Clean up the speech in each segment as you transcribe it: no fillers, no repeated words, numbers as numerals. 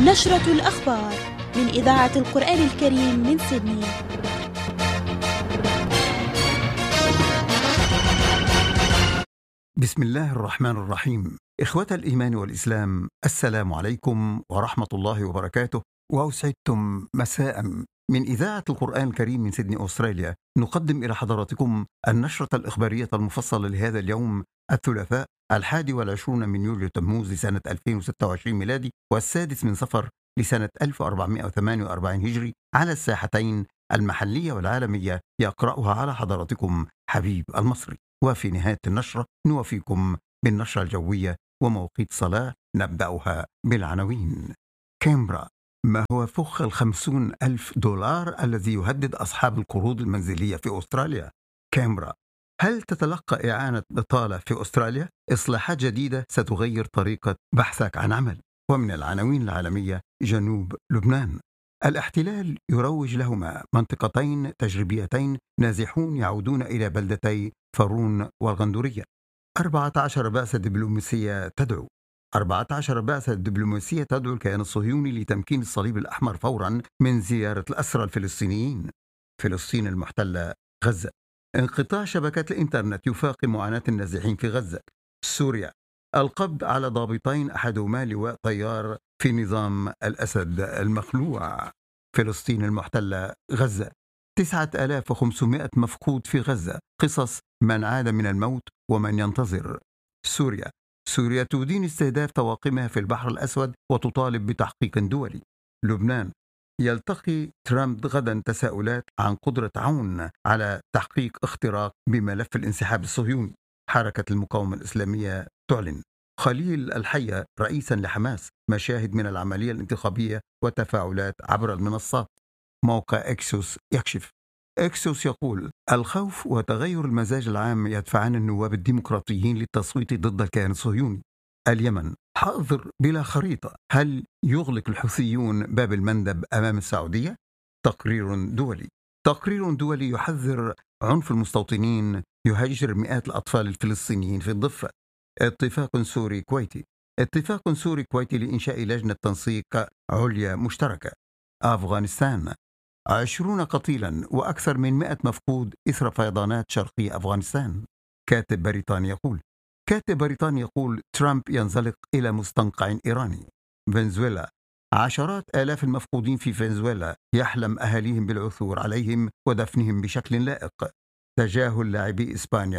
نشرة الأخبار من إذاعة القرآن الكريم من سيدني. بسم الله الرحمن الرحيم. إخوة الإيمان والإسلام، السلام عليكم ورحمة الله وبركاته، وأسعدتم مساء من إذاعة القرآن الكريم من سيدني أستراليا. نقدم إلى حضراتكم النشرة الإخبارية المفصلة لهذا اليوم الثلاثاء 21 من يوليو تموز لسنة 2026 ميلادي، والسادس من صفر لسنة 1448 هجري، على الساحتين المحلية والعالمية. يقرأها على حضراتكم حبيب المصري. وفي نهاية النشرة نوفيكم بالنشرة الجوية وموقيت صلاة. نبدأها بالعناوين. كامبرا: ما هو فخ $50,000 الذي يهدد أصحاب القروض المنزلية في أستراليا؟ كامبرا: هل تتلقى إعانة بطالة في أستراليا؟ إصلاحات جديدة ستغير طريقة بحثك عن عمل. ومن العناوين العالمية: جنوب لبنان: الاحتلال يروج لهما منطقتين تجريبيتين، نازحون يعودون إلى بلدتي فرون والغندورية. 14 بعثة دبلوماسية تدعو 14 بعثة دبلوماسية تدعو الكيان الصهيوني لتمكين الصليب الأحمر فورا من زيارة الأسرى الفلسطينيين. فلسطين المحتلة: غزة: انقطاع شبكات الإنترنت يفاقم معاناة النازحين في غزة. سوريا: القبض على ضابطين أحدهما لواء طيار في نظام الأسد المخلوع. فلسطين المحتلة: غزة: 9500 مفقود في غزة، قصص من عاد من الموت ومن ينتظر. سوريا تدين استهداف طواقمها في البحر الأسود وتطالب بتحقيق دولي. لبنان: يلتقي ترامب غدا، تساؤلات عن قدرة عون على تحقيق اختراق بملف الانسحاب الصهيوني. حركة المقاومة الإسلامية تعلن خليل الحية رئيسا لحماس، مشاهد من العملية الانتخابية وتفاعلات عبر المنصات. موقع إكسوس يكشف: إكسوس يقول: الخوف وتغير المزاج العام يدفعان النواب الديمقراطيين للتصويت ضد الكيان الصهيوني. اليمن: حاضر بلا خريطة، هل يغلق الحوثيون باب المندب أمام السعودية؟ تقرير دولي يحذر عنف المستوطنين يهجر مئات الأطفال الفلسطينيين في الضفة. اتفاق سوري كويتي لإنشاء لجنة تنسيق عليا مشتركة. أفغانستان: 20 قتيلا وأكثر من 100 مفقود إثر فيضانات شرقي أفغانستان. كاتب بريطاني يقول ترامب ينزلق إلى مستنقع إيراني. فنزويلا: عشرات آلاف المفقودين في فنزويلا، يحلم أهاليهم بالعثور عليهم ودفنهم بشكل لائق. تجاهل لاعبي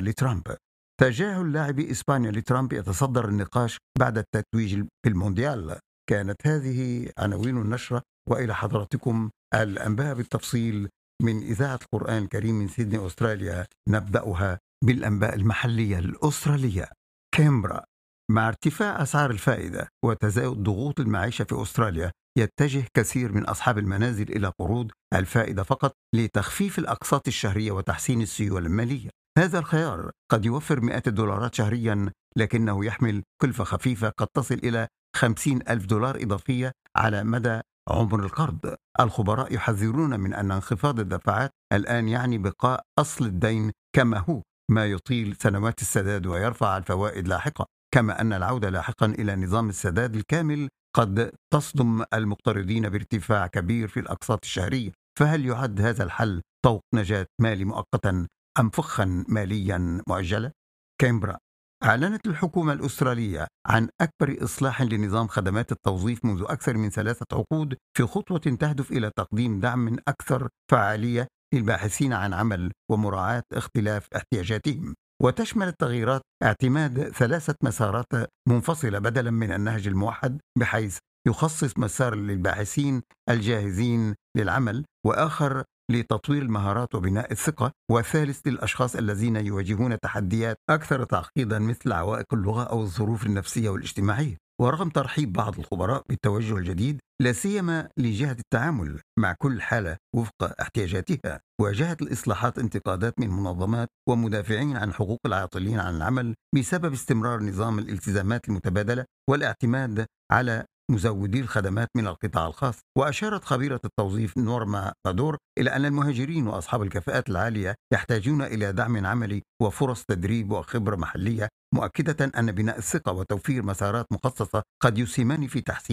إسبانيا لترامب يتصدر النقاش بعد التتويج بالمونديال. كانت هذه عناوين النشرة، وإلى حضراتكم الأنباء بالتفصيل من إذاعة القرآن الكريم من سيدني أستراليا. نبدأها بالأنباء المحلية الأسترالية. كامبرا: مع ارتفاع أسعار الفائدة وتزايد ضغوط المعيشة في أستراليا، يتجه كثير من أصحاب المنازل إلى قروض الفائدة فقط لتخفيف الأقساط الشهرية وتحسين السيولة المالية. هذا الخيار قد يوفر مئات الدولارات شهريا، لكنه يحمل كلفة خفيفة قد تصل إلى $50,000 إضافية على مدى عمر القرض. الخبراء يحذرون من أن انخفاض الدفعات الآن يعني بقاء أصل الدين كما هو، ما يطيل سنوات السداد ويرفع الفوائد لاحقا، كما أن العودة لاحقا إلى نظام السداد الكامل قد تصدم المقترضين بارتفاع كبير في الأقساط الشهرية. فهل يعد هذا الحل طوق نجاة مالي مؤقتا أم فخا ماليا مؤجلا؟ كامبرا: أعلنت الحكومة الأسترالية عن أكبر إصلاح لنظام خدمات التوظيف منذ أكثر من 3 عقود، في خطوة تهدف إلى تقديم دعم أكثر فعالية للباحثين عن عمل ومراعاة اختلاف احتياجاتهم. وتشمل التغييرات اعتماد 3 مسارات منفصلة بدلا من النهج الموحد، بحيث يخصص مسار للباحثين الجاهزين للعمل، وآخر لتطوير المهارات وبناء الثقة، وثالث للأشخاص الذين يواجهون تحديات أكثر تعقيدا مثل عوائق اللغة أو الظروف النفسية والاجتماعية. ورغم ترحيب بعض الخبراء بالتوجه الجديد، لا سيما لجهة التعامل مع كل حالة وفق احتياجاتها، واجهت الإصلاحات انتقادات من منظمات ومدافعين عن حقوق العاطلين عن العمل بسبب استمرار نظام الالتزامات المتبادلة والاعتماد على مزودي الخدمات من القطاع الخاص. وأشارت خبيرة التوظيف نورما بادور إلى أن المهاجرين وأصحاب الكفاءات العالية يحتاجون إلى دعم عملي وفرص تدريب وخبرة محلية، مؤكدة أن بناء الثقة وتوفير مسارات مخصصة قد يسهمان في تحسين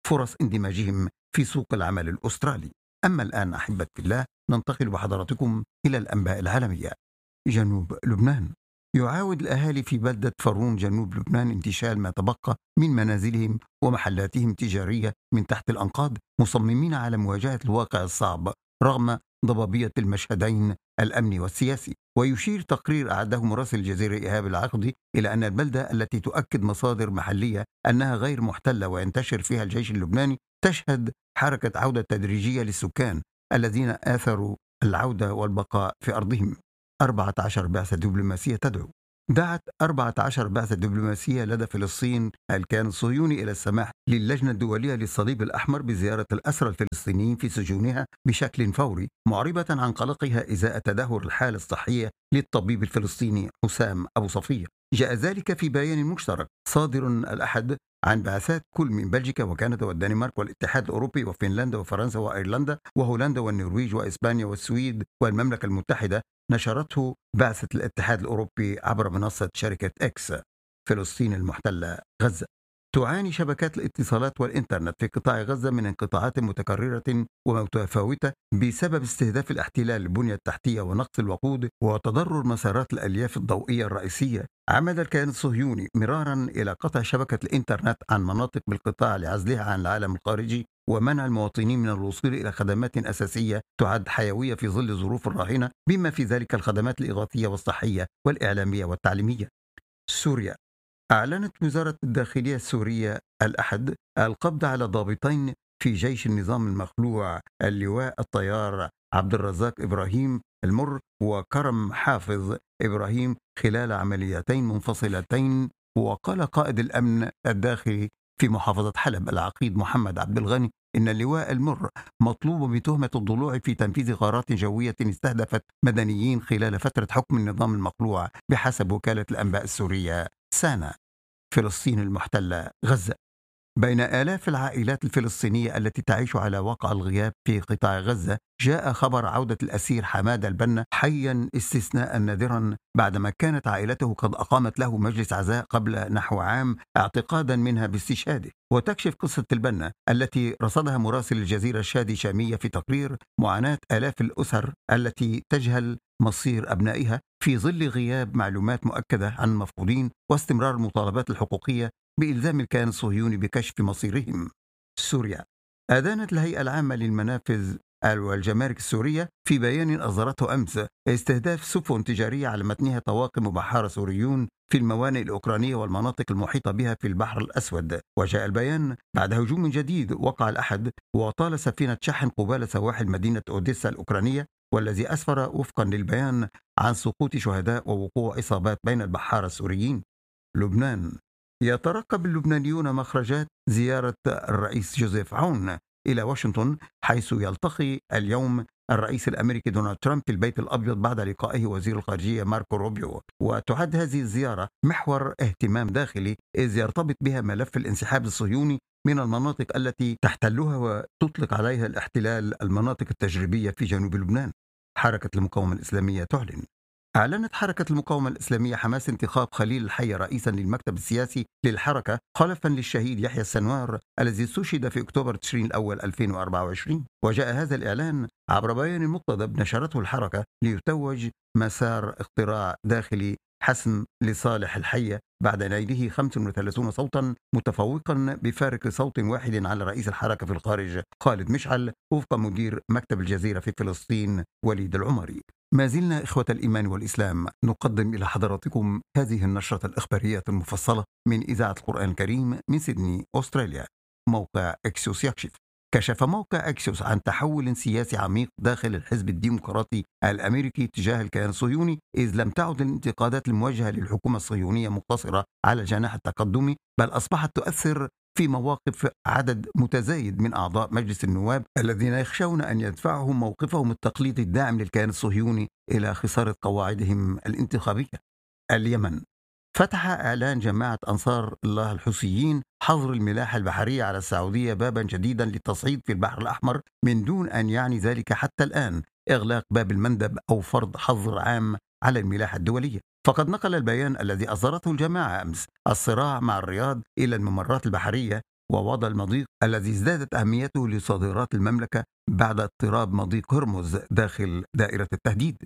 فرص اندماجهم في سوق العمل الأسترالي. أما الآن أحبة الله، ننتقل بحضراتكم إلى الأنباء العالمية. جنوب لبنان، يعاود الأهالي في بلدة فرون جنوب لبنان انتشال ما تبقى من منازلهم ومحلاتهم التجارية من تحت الأنقاض، مصممين على مواجهة الواقع الصعب رغم ضبابية المشهدين الأمني والسياسي. ويشير تقرير أعده مراسل الجزيرة إيهاب العقدي إلى أن البلدة التي تؤكد مصادر محلية أنها غير محتلة وينتشر فيها الجيش اللبناني تشهد حركة عودة تدريجية للسكان الذين آثروا العودة والبقاء في أرضهم. 14 بعثة دبلوماسية تدعو. دعت 14 بعثة دبلوماسية لدى فلسطين الكيان الصهيوني إلى السماح للجنة الدولية للصليب الأحمر بزيارة الأسرى الفلسطينيين في سجونها بشكل فوري، معربة عن قلقها إزاء تدهور الحالة الصحية للطبيب الفلسطيني حسام أبو صفية. جاء ذلك في بيان مشترك صادر الأحد عن بعثات كل من بلجيكا وكندا والدنمارك والاتحاد الأوروبي وفنلندا وفرنسا وأيرلندا وهولندا والنرويج وإسبانيا والسويد والمملكة المتحدة، نشرته بعثة الاتحاد الأوروبي عبر منصة شركة إكس. فلسطين المحتلة غزة، تعاني شبكات الاتصالات والإنترنت في قطاع غزة من انقطاعات متكررة ومتفاوتة بسبب استهداف الاحتلال البنية التحتية ونقص الوقود وتضرر مسارات الألياف الضوئية الرئيسية. عمد الكيان الصهيوني مرارا إلى قطع شبكة الإنترنت عن مناطق بالقطاع لعزلها عن العالم الخارجي ومنع المواطنين من الوصول إلى خدمات أساسية تعد حيوية في ظل ظروف راهنة، بما في ذلك الخدمات الإغاثية والصحية والإعلامية والتعليمية. سوريا، أعلنت وزارة الداخلية السورية الأحد القبض على ضابطين في جيش النظام المخلوع، اللواء الطيار عبد الرزاق إبراهيم المر وكرم حافظ إبراهيم، خلال عمليتين منفصلتين. وقال قائد الأمن الداخلي في محافظة حلب العقيد محمد عبد الغني إن اللواء المر مطلوب بتهمة الضلوع في تنفيذ غارات جوية استهدفت مدنيين خلال فترة حكم النظام المخلوع، بحسب وكالة الأنباء السورية سانا. فلسطين المحتلة غزة، بين آلاف العائلات الفلسطينية التي تعيش على وقع الغياب في قطاع غزة، جاء خبر عودة الأسير حماد البنا حيا استثناء نادرا بعدما كانت عائلته قد أقامت له مجلس عزاء قبل نحو عام اعتقادا منها باستشهاده. وتكشف قصة البنا التي رصدها مراسل الجزيرة شادي شامية في تقرير معاناة آلاف الأسر التي تجهل مصير أبنائها في ظل غياب معلومات مؤكدة عن المفقودين واستمرار المطالبات الحقوقية بإلزام الكيان الصهيوني بكشف مصيرهم. سوريا، أدانت الهيئة العامة للمنافذ والجمارك السورية في بيان أصدرته أمس استهداف سفن تجارية على متنها طواقم وبحارة سوريون في الموانئ الأوكرانية والمناطق المحيطة بها في البحر الأسود. وجاء البيان بعد هجوم جديد وقع الأحد وطال سفينة شحن قبالة سواحل مدينة أوديسا الأوكرانية، والذي أسفر وفقا للبيان عن سقوط شهداء ووقوع إصابات بين البحارة السوريين. لبنان، يترقب اللبنانيون مخرجات زيارة الرئيس جوزيف عون إلى واشنطن، حيث يلتقي اليوم الرئيس الأمريكي دونالد ترامب في البيت الأبيض بعد لقائه وزير الخارجية ماركو روبيو. وتعد هذه الزيارة محور اهتمام داخلي، إذ يرتبط بها ملف الانسحاب الصهيوني من المناطق التي تحتلها وتطلق عليها الاحتلال المناطق التجريبية في جنوب لبنان. حركة المقاومة الإسلامية تعلن. أعلنت حركة المقاومة الإسلامية حماس انتخاب خليل الحي رئيسا للمكتب السياسي للحركة، خلفا للشهيد يحيى السنوار الذي استشهد في أكتوبر تشرين الأول 2024. وجاء هذا الإعلان عبر بيان مقتضب نشرته الحركة ليتوج مسار اقتراع داخلي حسم لصالح الحي بعد نيله 35 صوتا، متفوقا بفارق صوت واحد على رئيس الحركة في الخارج خالد مشعل، وفق مدير مكتب الجزيرة في فلسطين وليد العمري. ما زلنا إخوة الإيمان والإسلام نقدم إلى حضراتكم هذه النشرة الإخبارية المفصلة من إذاعة القرآن الكريم من سيدني أستراليا. موقع إكسيوس يكشف. كشف موقع إكسيوس عن تحول سياسي عميق داخل الحزب الديمقراطي الأمريكي تجاه الكيان الصهيوني، إذ لم تعد الانتقادات الموجهة للحكومة الصهيونية مقتصرة على الجناح التقدمي، بل أصبحت تؤثر في مواقف عدد متزايد من أعضاء مجلس النواب الذين يخشون أن يدفعهم موقفهم التقليدي الداعم للكيان الصهيوني إلى خسارة قواعدهم الانتخابية. اليمن، فتح إعلان جماعة أنصار الله الحوثيين حظر الملاحة البحرية على السعودية بابا جديدا للتصعيد في البحر الأحمر، من دون أن يعني ذلك حتى الآن إغلاق باب المندب أو فرض حظر عام على الملاحة الدولية. فقد نقل البيان الذي أصدرته الجماعة أمس الصراع مع الرياض إلى الممرات البحرية ووضع المضيق الذي ازدادت أهميته لصادرات المملكة بعد اضطراب مضيق هرمز داخل دائرة التهديد.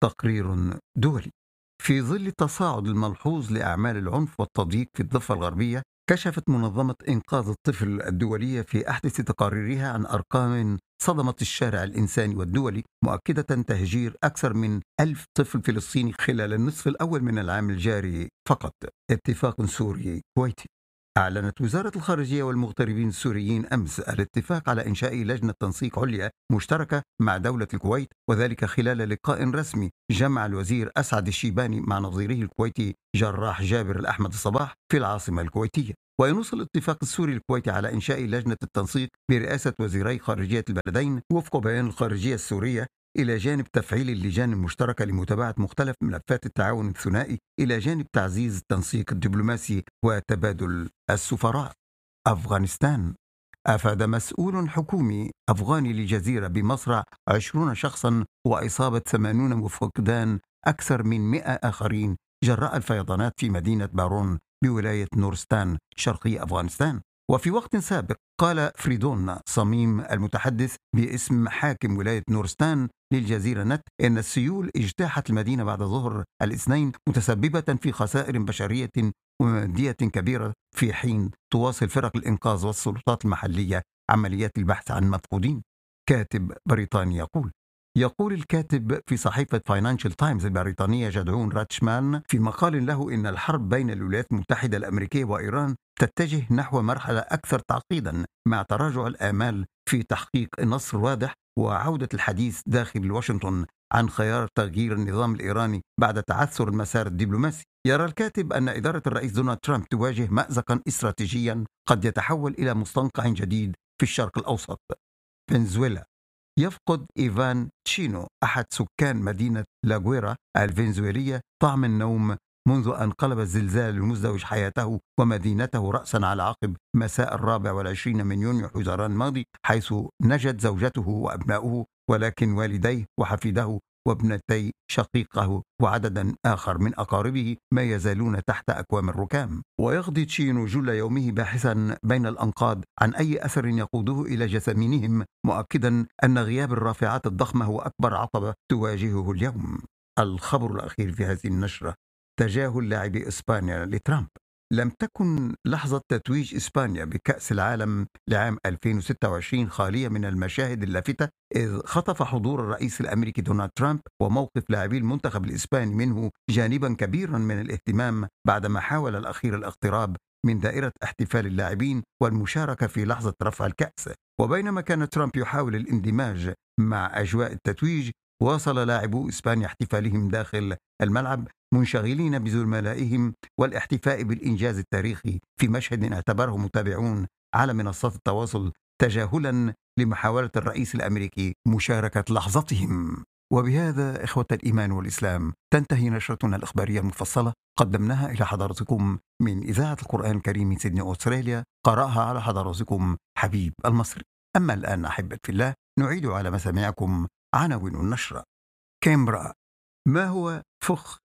تقرير دولي. في ظل التصاعد الملحوظ لأعمال العنف والتضييق في الضفة الغربية، كشفت منظمة إنقاذ الطفل الدولية في أحدث تقاريرها عن أرقام صدمت الشارع الإنساني والدولي، مؤكدة تهجير أكثر من 1000 طفل فلسطيني خلال النصف الأول من العام الجاري فقط. اتفاق سوري كويتي. أعلنت وزارة الخارجية والمغتربين السوريين أمس الاتفاق على إنشاء لجنة تنسيق عليا مشتركة مع دولة الكويت، وذلك خلال لقاء رسمي جمع الوزير أسعد الشيباني مع نظيره الكويتي جراح جابر الأحمد الصباح في العاصمة الكويتية. وينص الاتفاق السوري الكويتي على إنشاء لجنة التنسيق برئاسة وزيري خارجية البلدين وفق بيان الخارجية السورية، إلى جانب تفعيل اللجان المشتركة لمتابعة مختلف ملفات التعاون الثنائي، إلى جانب تعزيز التنسيق الدبلوماسي وتبادل السفراء. أفغانستان. أفاد مسؤول حكومي أفغاني للجزيرة بمصرع 20 شخصا وإصابة 80 وفقدان أكثر من 100 آخرين جراء الفيضانات في مدينة بارون بولاية نورستان شرقي أفغانستان. وفي وقت سابق قال فريدون صميم المتحدث باسم حاكم ولاية نورستان للجزيرة نت إن السيول اجتاحت المدينة بعد ظهر الاثنين، متسببة في خسائر بشرية ومادية كبيرة، في حين تواصل فرق الإنقاذ والسلطات المحلية عمليات البحث عن مفقودين. كاتب بريطاني يقول الكاتب في صحيفة فاينانشال تايمز البريطانية جدعون راتشمان في مقال له إن الحرب بين الولايات المتحدة الأمريكية وإيران تتجه نحو مرحلة أكثر تعقيدا، مع تراجع الآمال في تحقيق النصر واضح وعودة الحديث داخل واشنطن عن خيار تغيير النظام الإيراني بعد تعثر المسار الدبلوماسي. يرى الكاتب أن إدارة الرئيس دونالد ترامب تواجه مأزقا استراتيجيا قد يتحول إلى مستنقع جديد في الشرق الأوسط. فنزويلا. يفقد إيفان تشينو أحد سكان مدينة لاغويرا الفنزويلية طعم النوم منذ أن قلب الزلزال المزدوج حياته ومدينته رأسا على عقب مساء 24 من يونيو حزيران الماضي، حيث نجت زوجته وأبناؤه، ولكن والديه وحفيده وابنتي شقيقه وعددا آخر من أقاربه ما يزالون تحت أكوام الركام. ويقضي تشينو جل يومه باحثا بين الأنقاض عن أي أثر يقوده إلى جثامينهم، مؤكدا أن غياب الرافعات الضخمة هو أكبر عقبة تواجهه اليوم. الخبر الأخير في هذه النشرة: تجاهل لاعبي إسبانيا لترامب. لم تكن لحظة تتويج إسبانيا بكأس العالم لعام 2026 خالية من المشاهد اللافتة، إذ خطف حضور الرئيس الأمريكي دونالد ترامب وموقف لاعبي المنتخب الإسباني منه جانبا كبيرا من الاهتمام، بعدما حاول الأخير الاقتراب من دائرة احتفال اللاعبين والمشاركة في لحظة رفع الكأس. وبينما كان ترامب يحاول الاندماج مع أجواء التتويج، واصل لاعبو إسبانيا احتفالهم داخل الملعب، منشغلين بزملائهم والاحتفاء بالإنجاز التاريخي في مشهد اعتبره متابعون على منصات التواصل تجاهلا لمحاولة الرئيس الأمريكي مشاركة لحظتهم. وبهذا إخوة الإيمان والإسلام تنتهي نشرتنا الإخبارية المفصلة، قدمناها إلى حضراتكم من إذاعة القرآن الكريم من سيدني أستراليا، قرأها على حضراتكم حبيب المصري. أما الآن أحبة في الله، نعيد على مسامعكم عناوين النشرة. كامبرا. ما هو فخ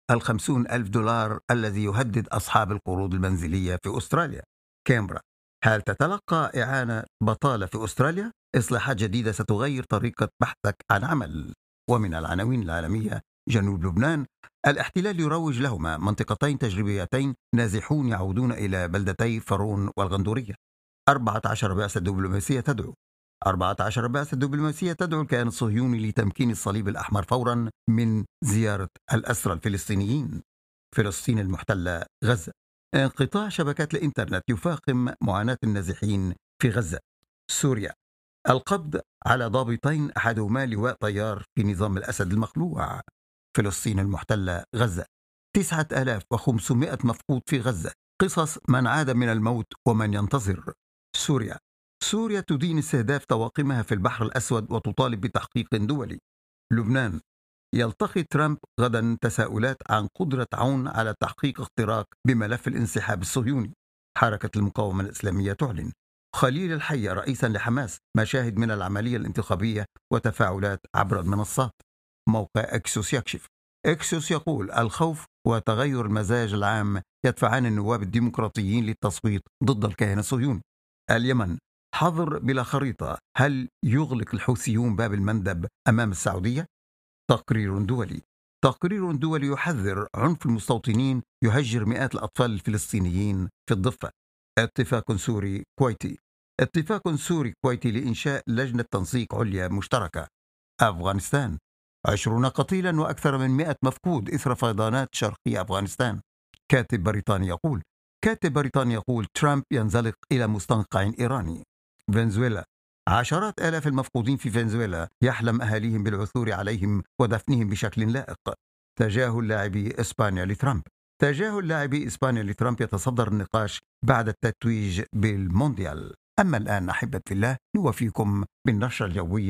$50,000 الذي يهدد أصحاب القروض المنزلية في أستراليا؟ كامبرا. هل تتلقى إعانة بطالة في أستراليا؟ إصلاحات جديدة ستغير طريقة بحثك عن عمل. ومن العناوين العالمية: جنوب لبنان، الاحتلال يروج لهما منطقتين تجريبيتين، نازحون يعودون إلى بلدتي فرون والغندورية. 14 بعثة دبلوماسية تدعو 14 بعثة دبلوماسية تدعو الكيان الصهيوني لتمكين الصليب الأحمر فورا من زيارة الأسرى الفلسطينيين. فلسطين المحتلة. غزة. انقطاع شبكات الإنترنت يفاقم معاناة النازحين في غزة. سوريا. القبض على ضابطين أحدهما لواء طيار في نظام الأسد المخلوع. فلسطين المحتلة. غزة. 9500 مفقود في غزة، قصص من عاد من الموت ومن ينتظر. سوريا. سوريا تدين استهداف طواقمها في البحر الأسود وتطالب بتحقيق دولي. لبنان. يلتقي ترامب غدا، تساؤلات عن قدرة عون على تحقيق اختراق بملف الانسحاب الصهيوني. حركة المقاومة الإسلامية تعلن خليل الحية رئيسا لحماس، مشاهد من العملية الانتخابية وتفاعلات عبر المنصات. موقع إكسوس يكشف. إكسوس يقول الخوف وتغير المزاج العام يدفعان النواب الديمقراطيين للتصويت ضد الكيان الصهيوني. اليمن حظر بلا خريطة، هل يغلق الحوثيون باب المندب أمام السعودية؟ تقرير دولي يحذر عنف المستوطنين يهجر مئات الأطفال الفلسطينيين في الضفة. اتفاق سوري كويتي لإنشاء لجنة تنسيق عليا مشتركة. أفغانستان 20 قتيلا وأكثر من 100 مفقود إثر فيضانات شرقي أفغانستان. كاتب بريطاني يقول ترامب ينزلق إلى مستنقع إيراني. فنزويلا 10,000 المفقودين في فنزويلا يحلم أهاليهم بالعثور عليهم ودفنهم بشكل لائق. تجاهل لاعبي إسبانيا لترامب يتصدر النقاش بعد التتويج بالمونديال. أما الآن أحبة في الله نوفيكم بالنشرة الجوية